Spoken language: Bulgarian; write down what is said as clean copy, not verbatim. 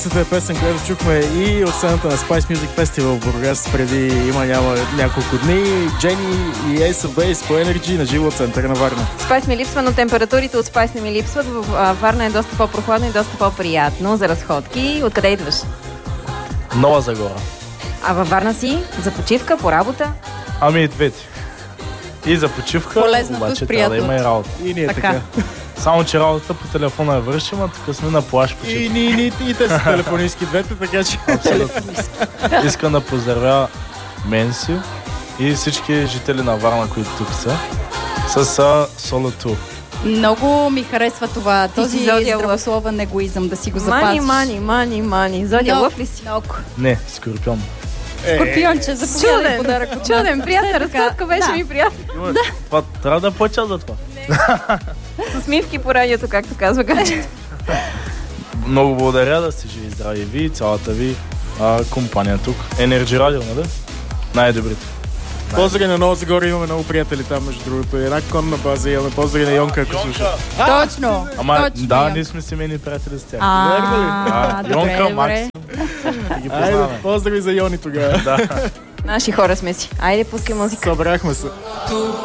Песен, която чухме и от сцената на Spice Music Festival в Бургас преди няма няколко дни. Джени и Ace of Base по Energy на живо от центъра на Варна. Spice ми липсва, но температурите от Spice не ми липсват. В Варна е доста по-прохладно и доста по-приятно за разходки. Откъде идваш? Нова Загора. А във Варна си? За почивка, по работа? Ами и двете. И за почивка, полезното обаче с трябва да приятното. има и работа. И ние така. Само, че работата по телефона я вършим, а тук сме на плаж почивка. И те са телефонистки двете, така че... Искам да поздравя Менси и всички жители на Варна, които тук са, с соло тур. Много ми харесва това, този Зодия здравословен егоизъм, да си го запазиш. Мани. Зодия лъв ли си? Много. Не, Скорпион. Скорпионче, заповядай подарък от нас. Чуден, приятна Все така. разходка, беше Да. ми приятно. Това трябва да плача за това. С усмивки по радиото, както казва Гаджето. Много благодаря, да сте живи и здрави ви и цялата ви компания тук. Energy Radio, нали? Най-добрите. Поздрави на Нова Загора, имаме много приятели там, между другото. И една конна база имаме. Поздрави на Йонка, ако слуша. Точно. Ама точно, да, Йонка. ние сме семейни приятели с тях. Добре, Йонка, добре. Макс. Ги Айде, познаваме. поздрави за Йони тогава. Да. Наши хора сме си. Айде, пускай музика. Събрахме се.